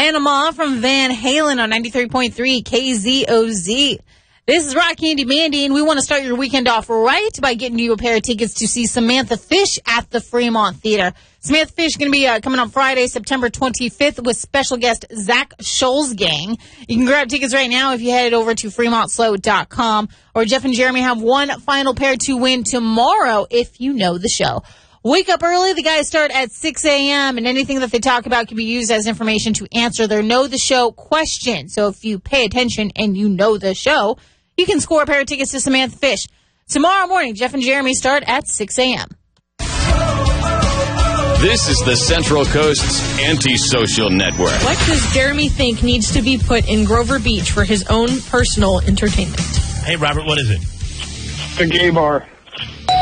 Panama from Van Halen on 93.3 KZOZ. This is Rocky and Mandy, and we want to start your weekend off right by getting you a pair of tickets to see Samantha Fish at the Fremont Theater. Samantha Fish is going to be coming on Friday, September 25th, with special guest Zach Scholzgang. You can grab tickets right now if you head over to FremontSlow.com. Or Jeff and Jeremy have one final pair to win tomorrow if you know the show. Wake up early. The guys start at 6 a.m., and anything that they talk about can be used as information to answer their Know the Show question. So if you pay attention and you know the show, you can score a pair of tickets to Samantha Fish. Tomorrow morning, Jeff and Jeremy start at 6 a.m. This is the Central Coast's anti-social network. What does Jeremy think needs to be put in Grover Beach for his own personal entertainment? Hey, Robert, what is it? The gay bar.